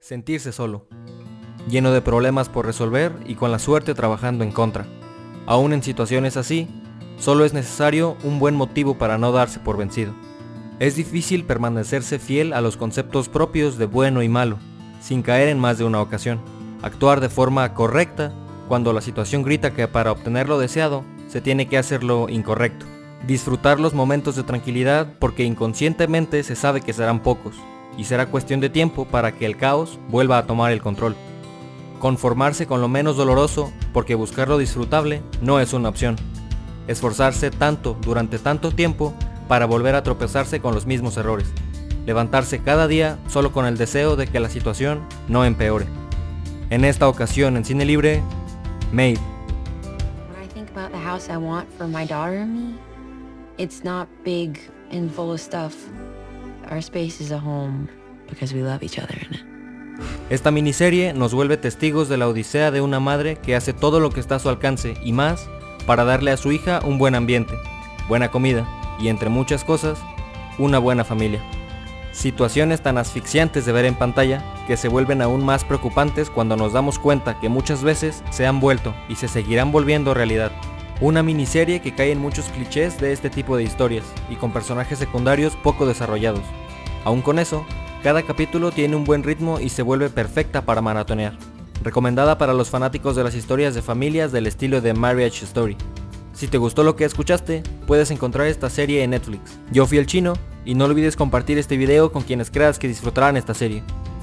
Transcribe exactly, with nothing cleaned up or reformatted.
Sentirse solo, lleno de problemas por resolver y con la suerte trabajando en contra. Aún en situaciones así, solo es necesario un buen motivo para no darse por vencido. Es difícil permanecerse fiel a los conceptos propios de bueno y malo, sin caer en más de una ocasión. Actuar de forma correcta cuando la situación grita que para obtener lo deseado, se tiene que hacer lo incorrecto. Disfrutar los momentos de tranquilidad porque inconscientemente se sabe que serán pocos, y será cuestión de tiempo para que el caos vuelva a tomar el control. Conformarse con lo menos doloroso porque buscar lo disfrutable no es una opción. Esforzarse tanto durante tanto tiempo para volver a tropezarse con los mismos errores. Levantarse cada día solo con el deseo de que la situación no empeore. En esta ocasión en Cine Libre, Made. When I think about the house I want for my daughter and me, it's not big and full of stuff. Our space is a home because we love each other in it. Esta miniserie nos vuelve testigos de la odisea de una madre que hace todo lo que está a su alcance y más para darle a su hija un buen ambiente, buena comida y, entre muchas cosas, una buena familia. Situaciones tan asfixiantes de ver en pantalla que se vuelven aún más preocupantes cuando nos damos cuenta que muchas veces se han vuelto y se seguirán volviendo realidad. Una miniserie que cae en muchos clichés de este tipo de historias y con personajes secundarios poco desarrollados. Aún con eso, cada capítulo tiene un buen ritmo y se vuelve perfecta para maratonear. Recomendada para los fanáticos de las historias de familias del estilo de Marriage Story. Si te gustó lo que escuchaste, puedes encontrar esta serie en Netflix. Yo fui el Chino y no olvides compartir este video con quienes creas que disfrutarán esta serie.